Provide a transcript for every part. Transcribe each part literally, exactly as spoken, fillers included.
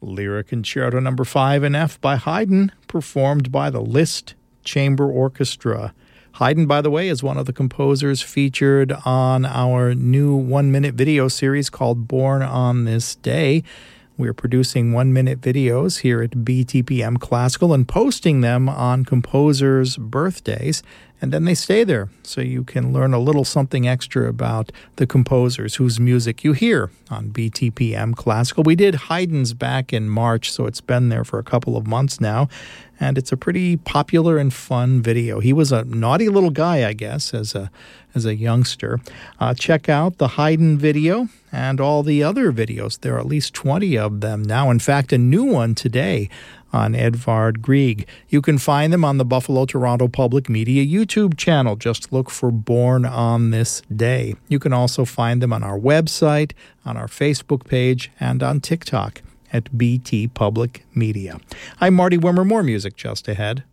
Lyric Concerto Number five in F by Haydn, performed by the Liszt Chamber Orchestra. Haydn, by the way, is one of the composers featured on our new one-minute video series called Born on This Day. We're producing one-minute videos here at B T P M Classical and posting them on composers' birthdays, and then they stay there, so you can learn a little something extra about the composers whose music you hear on B T P M Classical. We did Haydn's back in March, so it's been there for a couple of months now, and it's a pretty popular and fun video. He was a naughty little guy, I guess, as a as a youngster. Uh, check out the Haydn video and all the other videos. There are at least twenty of them now. In fact, a new one today on Edvard Grieg. You can find them on the Buffalo Toronto Public Media YouTube channel. Just look for Born on This Day. You can also find them on our website, on our Facebook page, and on TikTok at B T Public Media. I'm Marty Wimmer. More music just ahead.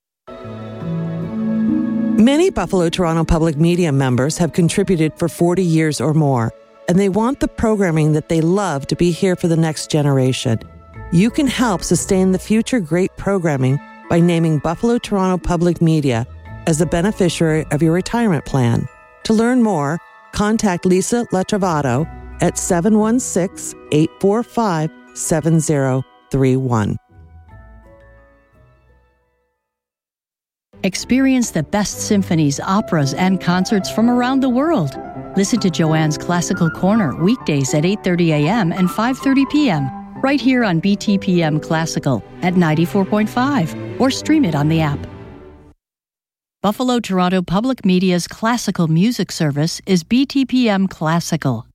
Many Buffalo Toronto Public Media members have contributed for forty years or more, and they want the programming that they love to be here for the next generation. You can help sustain the future great programming by naming Buffalo Toronto Public Media as the beneficiary of your retirement plan. To learn more, contact Lisa Latrovato at seven one six, eight four five, seven zero three one. Experience the best symphonies, operas, and concerts from around the world. Listen to Joanne's Classical Corner weekdays at eight thirty a.m. and five thirty p.m. right here on B T P M Classical at ninety-four point five or stream it on the app. Buffalo Toronto Public Media's classical music service is B T P M Classical.